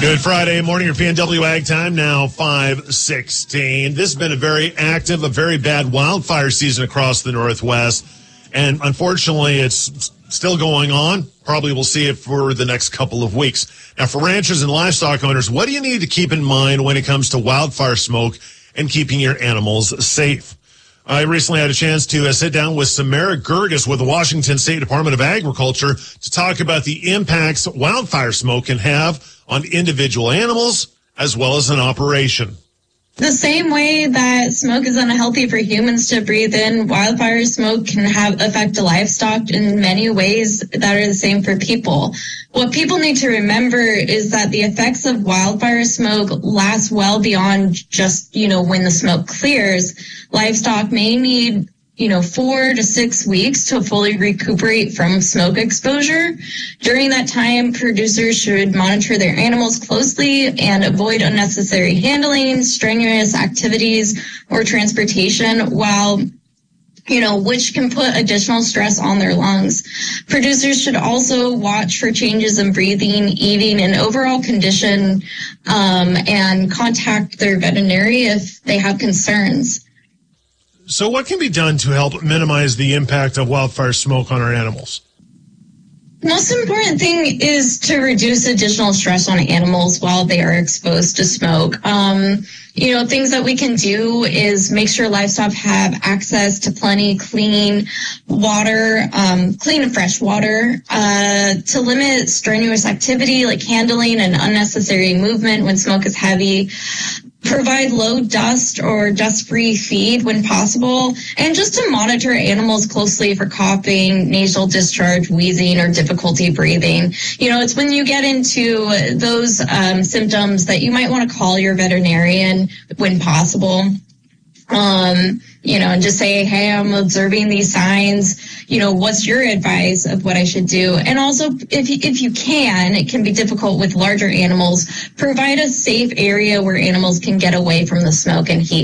Good Friday morning, your PNW Ag Time, now 5:16. This has been a very active, a very bad wildfire season across the Northwest. And unfortunately, it's still going on. Probably we'll see it for the next couple of weeks. Now, for ranchers and livestock owners, what do you need to keep in mind when it comes to wildfire smoke and keeping your animals safe? I recently had a chance to sit down with Samara Gerges with the Washington State Department of Agriculture to talk about the impacts wildfire smoke can have on individual animals as well as an operation. The same way that smoke is unhealthy for humans to breathe in, wildfire smoke can affect livestock in many ways that are the same for people. What people need to remember is that the effects of wildfire smoke last well beyond just, when the smoke clears. Livestock may need 4 to 6 weeks to fully recuperate from smoke exposure. During that time, producers should monitor their animals closely and avoid unnecessary handling, strenuous activities, or transportation which can put additional stress on their lungs. Producers should also watch for changes in breathing, eating, and overall condition, and contact their veterinarian if they have concerns. So what can be done to help minimize the impact of wildfire smoke on our animals? The most important thing is to reduce additional stress on animals while they are exposed to smoke. Things that we can do is make sure livestock have access to plenty clean water, clean and fresh water, to limit strenuous activity like handling and unnecessary movement when smoke is heavy. Provide low dust or dust-free feed when possible, and just to monitor animals closely for coughing, nasal discharge, wheezing, or difficulty breathing. It's when you get into those symptoms that you might want to call your veterinarian when possible. And just say, hey, I'm observing these signs. What's your advice of what I should do? And also, if you can, it can be difficult with larger animals, provide a safe area where animals can get away from the smoke and heat.